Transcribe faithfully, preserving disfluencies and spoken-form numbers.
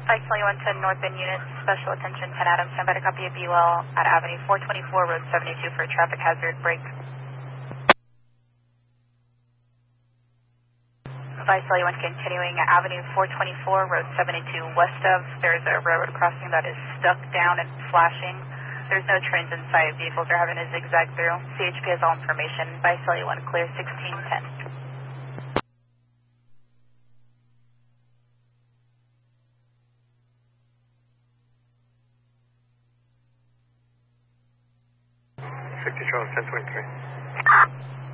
Vice one ten North Bend units, special attention ten Adams, stand by to copy a B U L at Avenue four twenty-four, Road seventy-two for a traffic hazard break. Vice one continuing Avenue four twenty-four, Road seventy-two west of, there's a railroad crossing that is stuck down and flashing. There's no trains in sight, vehicles are having to zigzag through. C H P has all information. Vice one clear sixteen ten. fifty Charles ten twenty-three.